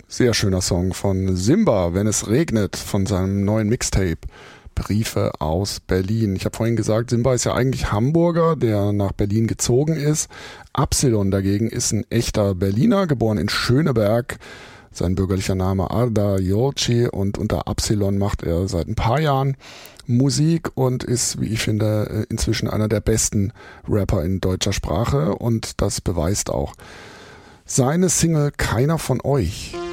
Sehr schöner Song von Simba, Wenn es regnet, von seinem neuen Mixtape Briefe aus Berlin. Ich habe vorhin gesagt, Simba ist ja eigentlich Hamburger, der nach Berlin gezogen ist. Absilon dagegen ist ein echter Berliner, geboren in Schöneberg. Sein bürgerlicher Name Arda Yorci und unter Absilon macht er seit ein paar Jahren Musik und ist, wie ich finde, inzwischen einer der besten Rapper in deutscher Sprache und das beweist auch seine Single Keiner von euch.